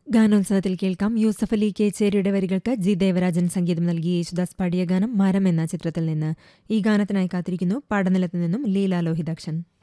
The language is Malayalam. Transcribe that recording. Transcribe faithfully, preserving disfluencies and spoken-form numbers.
ഗാനോത്സവത്തിൽ കേൾക്കാം യൂസഫ് അലി കേച്ചേരിയുടെ വരികൾക്ക് ജി ദേവരാജൻ സംഗീതം നൽകി യേശുദാസ് പാടിയ ഗാനം മരം എന്ന ചിത്രത്തിൽ നിന്ന്. ഈ ഗാനത്തിനായി കാത്തിരിക്കുന്നു പാടനിലത്ത് നിന്നും ലീല ലോഹിതാക്ഷൻ.